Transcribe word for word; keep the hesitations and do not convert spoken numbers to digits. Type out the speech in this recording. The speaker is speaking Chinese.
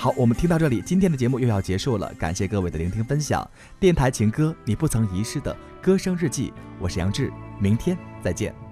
好，我们听到这里，今天的节目又要结束了，感谢各位的聆听分享。电台情歌，你不曾遗失的歌声日记，我是杨志，明天再见。